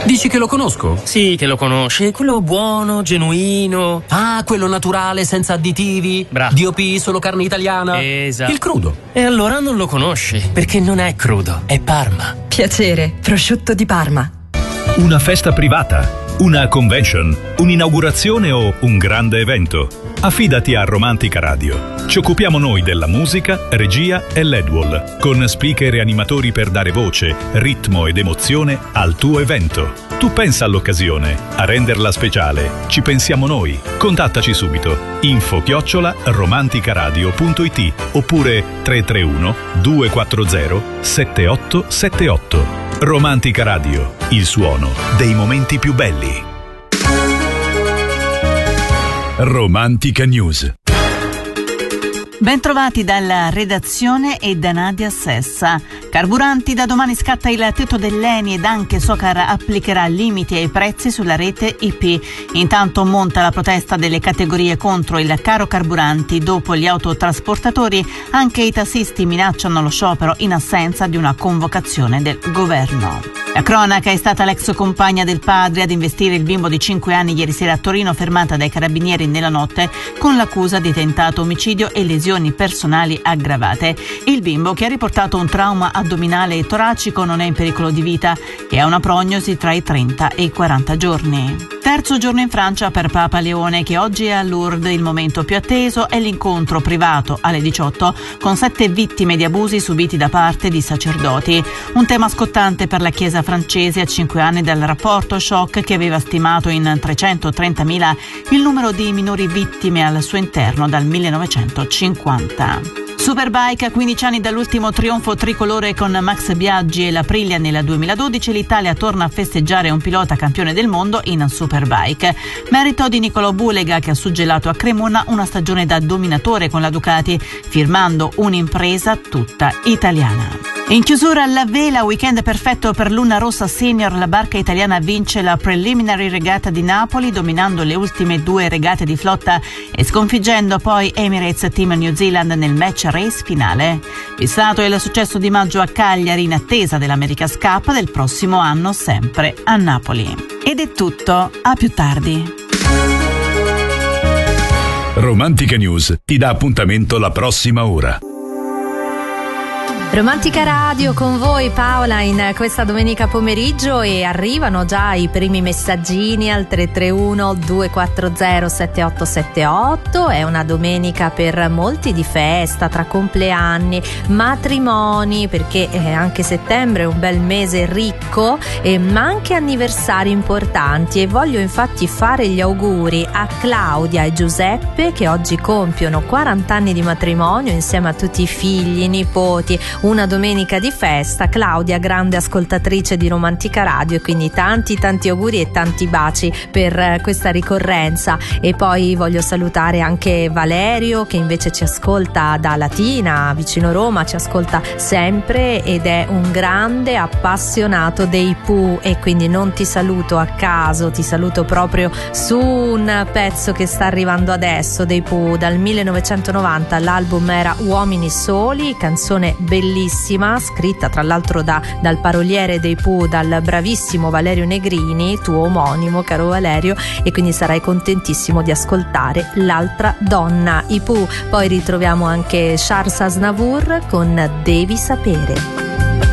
Dici che lo conosco? Sì, che lo conosci. Quello buono, genuino. Ah, quello naturale, senza additivi. Bravo. DOP, solo carne italiana. Esatto. Il crudo. E allora non lo conosci, perché non è crudo, è Parma. Piacere, prosciutto di Parma. Una festa privata, una convention, un'inaugurazione o un grande evento? Affidati a Romantica Radio. Ci occupiamo noi della musica, regia e LED-wall, con speaker e animatori per dare voce, ritmo ed emozione al tuo evento. Tu pensa all'occasione, a renderla speciale. Ci pensiamo noi. Contattaci subito. info@romanticaradio.it oppure 331 240 7878. Romantica Radio, il suono dei momenti più belli. Romantica News. Bentrovati dalla redazione e da Nadia Sessa. Carburanti, da domani scatta il tetto dell'ENI ed anche Socar applicherà limiti ai prezzi sulla rete IP. Intanto monta la protesta delle categorie contro il caro carburanti. Dopo gli autotrasportatori, anche i tassisti minacciano lo sciopero in assenza di una convocazione del governo. La cronaca: è stata l'ex compagna del padre ad investire il bimbo di 5 anni ieri sera a Torino, fermata dai carabinieri nella notte con l'accusa di tentato omicidio e lesioni personali aggravate. Il bimbo, che ha riportato un trauma addominale e toracico, non è in pericolo di vita e ha una prognosi tra i 30 e i 40 giorni. Terzo giorno in Francia per Papa Leone, che oggi è a Lourdes. Il momento più atteso è l'incontro privato alle 18 con 7 vittime di abusi subiti da parte di sacerdoti. Un tema scottante per la Chiesa francese a 5 anni dal rapporto shock che aveva stimato in 330.000 il numero di minori vittime al suo interno dal 1950. Superbike: a 15 anni dall'ultimo trionfo tricolore con Max Biaggi e l'Aprilia nel 2012, l'Italia torna a festeggiare un pilota campione del mondo in Superbike. Merito di Nicolò Bulega, che ha suggellato a Cremona una stagione da dominatore con la Ducati, firmando un'impresa tutta italiana. In chiusura alla vela, weekend perfetto per Luna Rossa Senior. La barca italiana vince la Preliminary Regatta di Napoli, dominando le ultime 2 regate di flotta e sconfiggendo poi Emirates Team New Zealand nel match race finale. Fissato il successo di maggio a Cagliari, in attesa dell'America's Cup del prossimo anno, sempre a Napoli. Ed è tutto, a più tardi. Romantica News ti dà appuntamento la prossima ora. Romantica Radio con voi, Paola, in questa domenica pomeriggio, e arrivano già i primi messaggini al 331 240 7878. È una domenica per molti di festa, tra compleanni, matrimoni, perché anche settembre è un bel mese ricco, ma anche anniversari importanti, e voglio infatti fare gli auguri a Claudia e Giuseppe, che oggi compiono 40 anni di matrimonio insieme a tutti i figli, nipoti. Una domenica di festa. Claudia, grande ascoltatrice di Romantica Radio, e quindi tanti auguri e tanti baci per questa ricorrenza. E poi voglio salutare anche Valerio, che invece ci ascolta da Latina, vicino Roma, ci ascolta sempre ed è un grande appassionato dei Pooh, e quindi non ti saluto a caso, ti saluto proprio su un pezzo che sta arrivando adesso dei Pooh. Dal 1990 l'album era Uomini Soli, canzone bellissima, scritta tra l'altro dal paroliere dei Pooh, dal bravissimo Valerio Negrini, tuo omonimo, caro Valerio, e quindi sarai contentissimo di ascoltare L'altra donna, i Pooh. Poi ritroviamo anche Charles Aznavour con Devi sapere.